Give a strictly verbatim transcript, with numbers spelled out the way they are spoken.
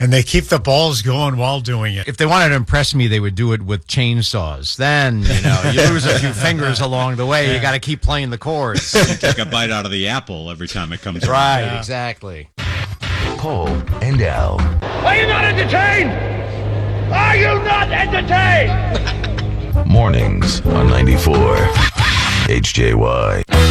And they keep the balls going while doing it. If they wanted to impress me, they would do it with chainsaws. Then, you know, you lose a few fingers along the way. You got to keep playing the chords. Take a bite out of the apple every time it comes Right, around. yeah. Exactly. Paul and Al. Are you not entertained? Are you not entertained? Mornings on ninety-four H J Y.